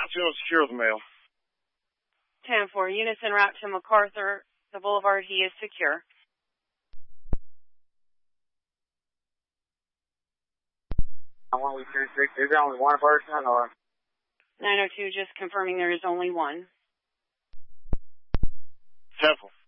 Secure the mail. 10-4, units en route to MacArthur, the Boulevard. He is secure. Is there only one person or? 902, just confirming there is only one. 10-4.